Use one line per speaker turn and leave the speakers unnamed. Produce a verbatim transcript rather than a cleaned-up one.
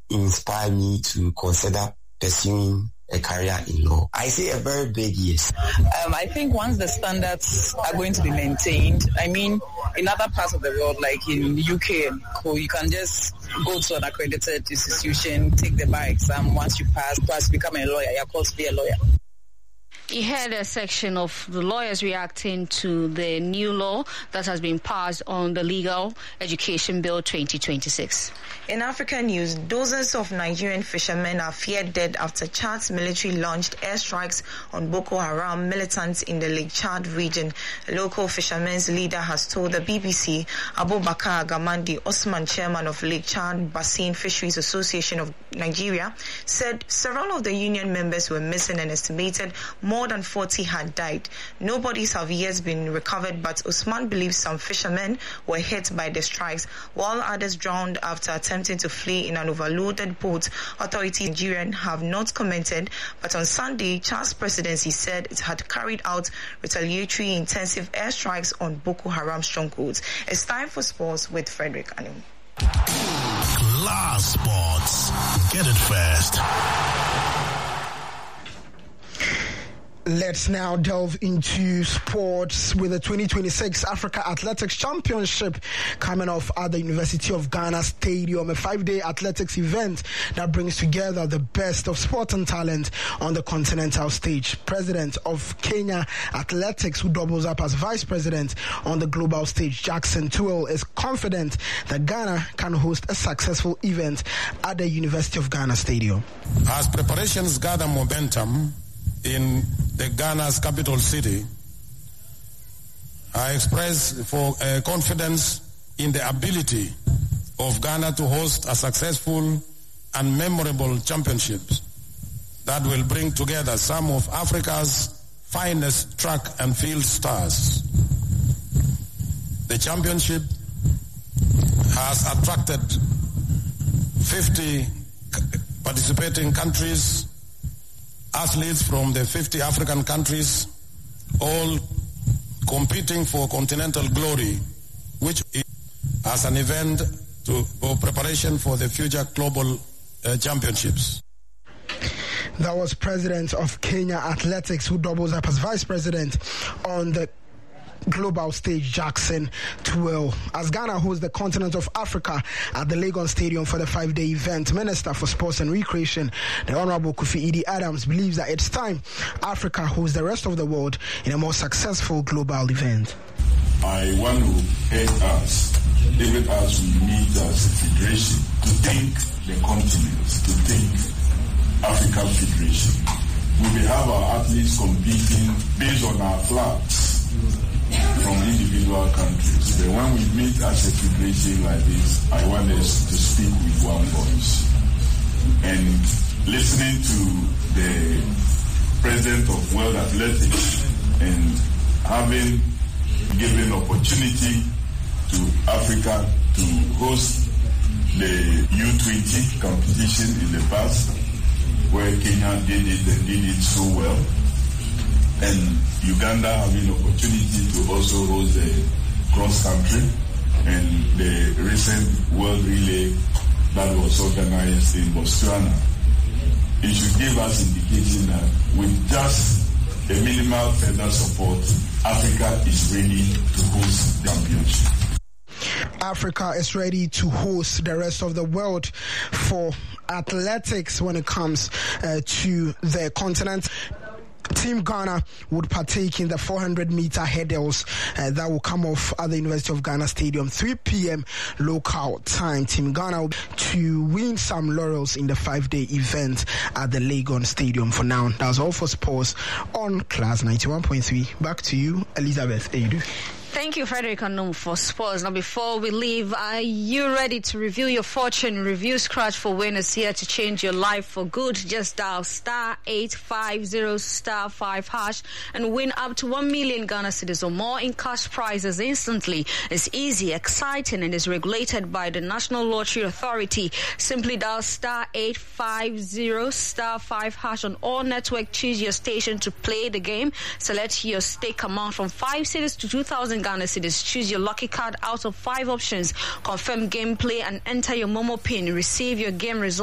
inspired me to consider pursuing a career in law? I say a very big yes.
Um, I think once the standards are going to be maintained, I mean, in other parts of the world, like in U K and co, you can just go to an accredited institution, take the bar exam. Once you pass, pass, become a lawyer. You're called to be a lawyer.
You heard a section of the lawyers reacting to the new law that has been passed on the Legal Education Bill twenty twenty-six.
In African news, dozens of Nigerian fishermen are feared dead after Chad's military launched airstrikes on Boko Haram militants in the Lake Chad region. A local fishermen's leader has told the B B C. Abubakar Gamandi Osman, chairman of Lake Chad Basin Fisheries Association of Nigeria, said several of the union members were missing and estimated more than forty had died. No bodies have yet been recovered, but Osman believes some fishermen were hit by the strikes, while others drowned after attempting to flee in an overloaded boat. Authorities in Nigeria have not commented, but on Sunday, Chad's presidency said it had carried out retaliatory intensive airstrikes on Boko Haram strongholds. It's time for sports with Frederick Anu.
Class Sports. Get it first.
Let's now delve into sports with the twenty twenty-six Africa Athletics Championship coming off at the University of Ghana Stadium, a five-day athletics event that brings together the best of sport and talent on the continental stage. President of Kenya Athletics, who doubles up as vice president on the global stage, Jackson Tuwel, is confident that Ghana can host a successful event at the University of Ghana Stadium.
As preparations gather momentum in the Ghana's capital city, I express for uh, confidence in the ability of Ghana to host a successful and memorable championships that will bring together some of Africa's finest track and field stars. The championship has attracted fifty participating countries, athletes from the fifty African countries, all competing for continental glory, which is as an event to for preparation for the future global uh, championships.
That was President of Kenya Athletics, who doubles up as vice president on the global stage, Jackson Tuwel. As Ghana hosts the continent of Africa at the Legon Stadium for the five-day event, Minister for Sports and Recreation, the Honorable Kofi Idi Adams, believes that it's time Africa hosts the rest of the world in a more successful global event.
I want to urge us, even as we meet as a federation, to think the continent, to think African Federation. We will have our athletes competing based on our flags from individual countries. But when we meet as a federation like this, I want us to speak with one voice. And listening to the president of World Athletics and having given opportunity to Africa to host the U twenty competition in the past, where Kenya did it and did it so well, and Uganda having opportunity to also host the cross-country and the recent World Relay that was organized in Botswana. It should give us indication that with just a minimal further support, Africa is ready to host the championship.
Africa is ready to host the rest of the world for athletics when it comes uh, to the continent. Team Ghana would partake in the four hundred meter hurdles uh, that will come off at the University of Ghana Stadium, three p.m. local time. Team Ghana will to win some laurels in the five-day event at the Legon Stadium. For now, that's all for sports on Class ninety-one point three. Back to you, Elizabeth Edu.
Thank you, Frederick Anum, for sports. Now, before we leave, are you ready to review your fortune? Review Scratch for winners here to change your life for good. Just dial star eight five zero star five hash and win up to one million Ghana cedis or more in cash prizes instantly. It's easy, exciting, and is regulated by the National Lottery Authority. Simply dial star eight five zero star five hash on all network. Choose your station to play the game. Select your stake amount from five cedis to two thousand Ghana cedis. Choose your lucky card out of five options. Confirm gameplay and enter your Momo pin. Receive your game result